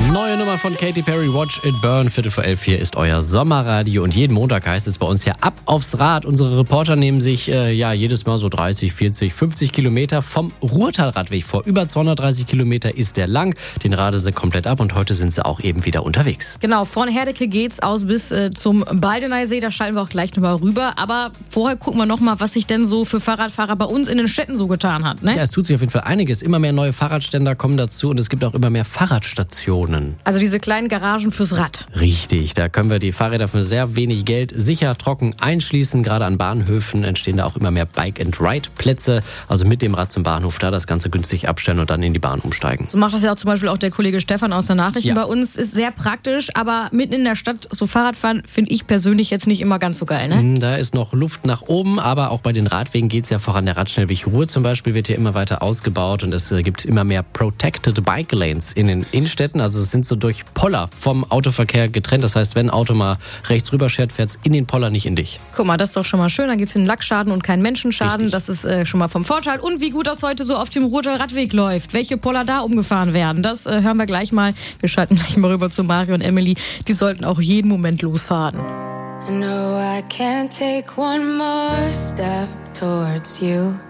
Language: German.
Neue Nummer von Katy Perry, Watch It Burn. 11:15 hier ist euer Sommerradio und jeden Montag heißt es bei uns ja ab aufs Rad. Unsere Reporter nehmen sich jedes Mal so 30, 40, 50 Kilometer vom Ruhrtalradweg vor. Über 230 Kilometer ist der lang. Den radeln sie komplett ab und heute sind sie auch eben wieder unterwegs. Genau, von Herdecke geht's aus bis zum Baldeneysee. Da schalten wir auch gleich nochmal rüber. Aber vorher gucken wir nochmal, was sich denn so für Fahrradfahrer bei uns in den Städten so getan hat. Ne? Ja, es tut sich auf jeden Fall einiges. Immer mehr neue Fahrradständer kommen dazu und es gibt auch immer mehr Fahrradstationen. Also diese kleinen Garagen fürs Rad. Richtig, da können wir die Fahrräder für sehr wenig Geld sicher trocken einschließen. Gerade an Bahnhöfen entstehen da auch immer mehr Bike-and-Ride-Plätze. Also mit dem Rad zum Bahnhof, da das Ganze günstig abstellen und dann in die Bahn umsteigen. So macht das ja auch zum Beispiel auch der Kollege Stefan aus der Nachrichten bei uns. Ist sehr praktisch, aber mitten in der Stadt so Fahrradfahren finde ich persönlich jetzt nicht immer ganz so geil. Ne? Da ist noch Luft nach oben, aber auch bei den Radwegen geht es ja voran. Der Radschnellweg Ruhr zum Beispiel wird hier immer weiter ausgebaut und es gibt immer mehr Protected Bike Lanes in den Innenstädten. Also es sind so durch Poller vom Autoverkehr getrennt. Das heißt, wenn ein Auto mal rechts rüber schert, fährt es in den Poller, nicht in dich. Guck mal, das ist doch schon mal schön. Dann gibt es einen Lackschaden und keinen Menschenschaden. Richtig. Das ist schon mal vom Vorteil. Und wie gut das heute so auf dem Ruhrtal-Radweg läuft. Welche Poller da umgefahren werden, das hören wir gleich mal. Wir schalten gleich mal rüber zu Mario und Emily. Die sollten auch jeden Moment losfahren. I know I can't take one more step towards you.